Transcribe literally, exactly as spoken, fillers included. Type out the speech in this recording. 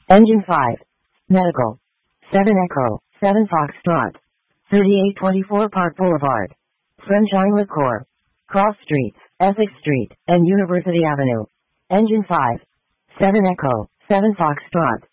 Engine five. Medical. seven Echo, seven Foxtrot. thirty-eight twenty-four Park Boulevard. Sunshine Liquor. Cross Streets, Essex Street, and University Avenue. Engine five. seven Echo, seven Foxtrot.